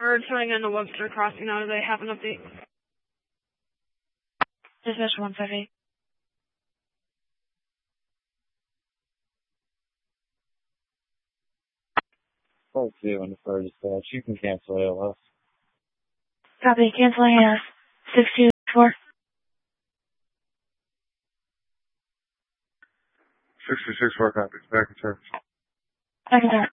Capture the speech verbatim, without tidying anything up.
We're showing on the Webster Crossing now. Do they have an update? Dispatch one five eight. Okay, when the fire dispatch, you can cancel A L S. Copy, canceling A L S. six two four. six two six four, copy. Back in service. Back in service.